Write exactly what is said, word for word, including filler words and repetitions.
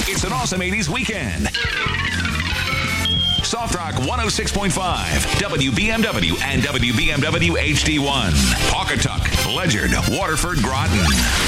It's an awesome eighties weekend. Soft Rock one oh six point five, W B M W and W B M W H D one. Pawcatuck, Ledyard, Waterford, Groton.